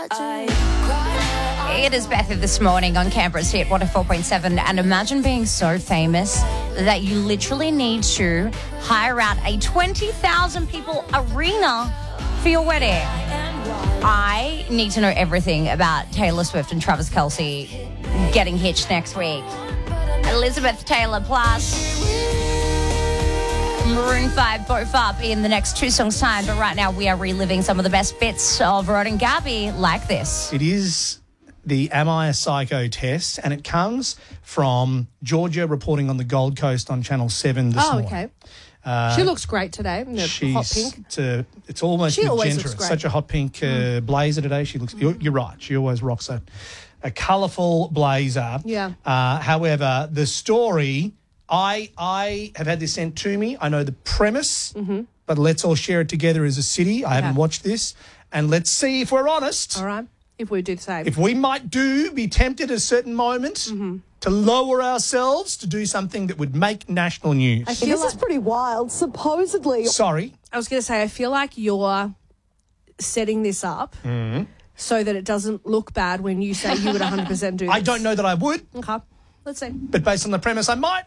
It is Bethy this morning on Canberra's Hit 104.7, and imagine being so famous that you literally need to hire out a 20,000 people arena for your wedding. I need to know everything about Taylor Swift and Travis Kelce getting hitched next week. Elizabeth Taylor plus Maroon 5 both up in the next two songs' time, but right now we are reliving some of the best bits of Rod and Gabby like this. It is the Am I a Psycho test, and it comes from Georgia reporting on the Gold Coast on Channel 7 this morning. Okay. She looks great today in the hot pink. It's almost She always magenta. looks great. Such a hot pink blazer today. She looks. You're right. She always rocks a colourful blazer. Yeah. However, the story, I have had this sent to me. I know the premise, but let's all share it together as a city. I haven't watched this, and let's see if we're honest. All right. If we do the same. If we might be tempted at a certain moment to lower ourselves to do something that would make national news. This is pretty wild. Supposedly, Sorry. I was going to say, I feel like you're setting this up so that it doesn't look bad when you say you would 100% do this. I don't know that I would, Okay. Let's see. but based on the premise, I might.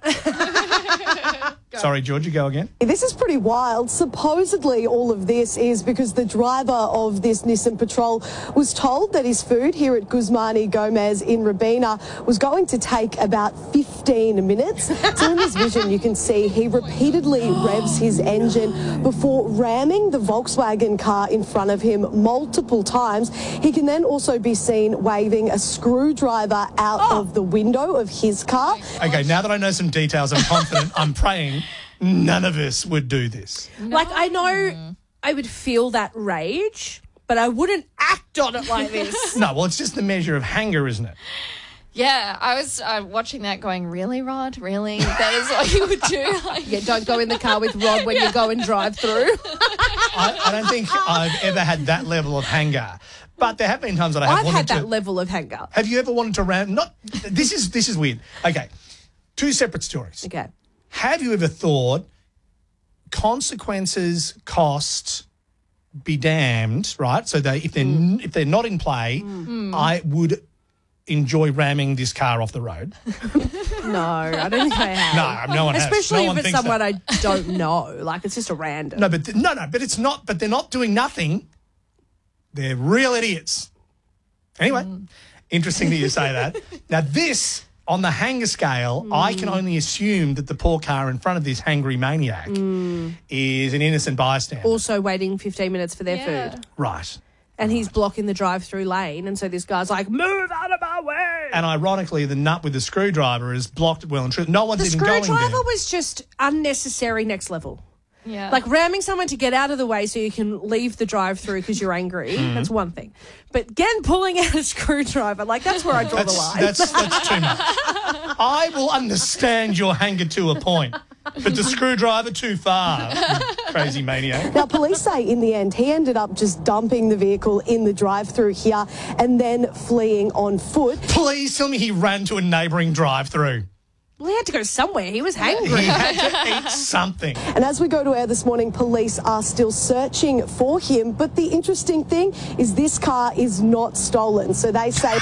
Sorry, Georgia, go again. this is pretty wild. Supposedly, all of this is because the driver of this Nissan Patrol was told that his food here at Guzmani Gomez in Robina was going to take about 15 minutes. So in this vision, you can see he repeatedly revs his engine before ramming the Volkswagen car in front of him multiple times. He can then also be seen waving a screwdriver out of the window of his car. Okay, now that I know some details, I'm confident. I'm praying none of us would do this. Like, I know I would feel that rage, but I wouldn't act on it like this. No, well, it's just the measure of hanger, isn't it? Yeah, I was watching that going, really, Rod? Really? That is what you would do? Like, Yeah, don't go in the car with Rod when you go and drive through. I don't think I've ever had that level of hanger. But there have been times that I have I've wanted had that to... level of hanger. Have you ever wanted to ram... This is weird. Okay, two separate stories. Okay. Have you ever thought consequences, costs, be damned, right? So if they're not in play, I would enjoy ramming this car off the road. No, I don't think I have. No one has. Especially No one if it's thinks someone that. I don't know. Like, it's just a random. No, but it's not. But they're not doing nothing. They're real idiots. Anyway, interesting that you say that. Now, this, on the hanger scale, I can only assume that the poor car in front of this hangry maniac is an innocent bystander. Also waiting 15 minutes for their food. Right. And he's blocking the drive-through lane, and so this guy's like, move out of my way! And ironically, the nut with the screwdriver is blocked well and true. No one's The even going screwdriver there. was just unnecessary next level. yeah. Like, ramming someone to get out of the way so you can leave the drive-through because you're angry, that's one thing. But again, pulling out a screwdriver, like, that's where I draw the line. That's too much. I will understand your hanger to a point, but the screwdriver too far. Crazy maniac. Now, police say in the end, he ended up just dumping the vehicle in the drive-through here and then fleeing on foot. Please tell me he ran to a neighbouring drive-through. Well, he had to go somewhere. He was He hangry. had to eat something. And as we go to air this morning, police are still searching for him. But the interesting thing is this car is not stolen. So they say...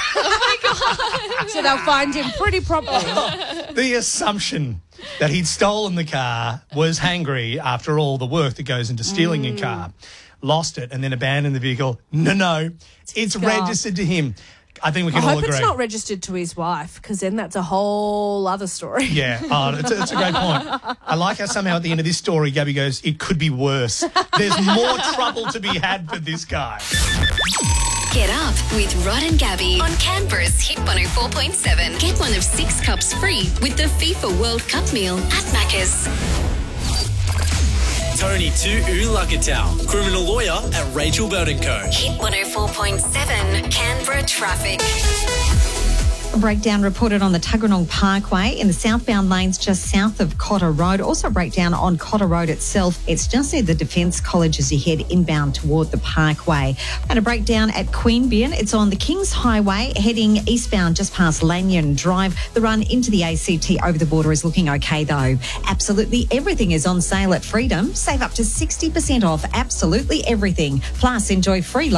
So they'll find him pretty promptly. The assumption that he'd stolen the car, was hangry after all the work that goes into stealing a car, lost it and then abandoned the vehicle. No, it's registered to him. I think we can I all hope agree. it's not registered to his wife, because then that's a whole other story. Yeah, it's a great point. I like how somehow at the end of this story, Gabby goes, it could be worse. There's more trouble to be had for this guy. Get up with Rod and Gabby on Canberra's Hit 104.7. Get one of 6 cups free with the FIFA World Cup meal at Macca's. Tony Tu'ulakatau, criminal lawyer at Rachel Burton Co. Hit 104.7 Canberra traffic. A breakdown reported on the Tuggeranong Parkway in the southbound lanes just south of Cotter Road. Also a breakdown on Cotter Road itself. It's just near the Defence College as you head inbound toward the Parkway. And a breakdown at Queanbeyan. It's on the Kings Highway heading eastbound just past Lanyon Drive. The run into the ACT over the border is looking okay though. Absolutely everything is on sale at Freedom. Save up to 60% off absolutely everything. Plus enjoy free